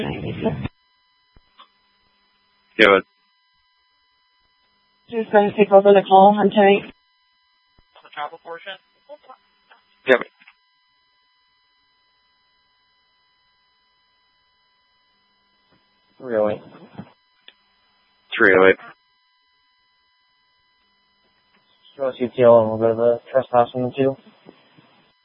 Do it. Just going to take over the call on tape. The travel portion? Yep. Really? 308. Show us UTL and we'll go to the trespass on the 2.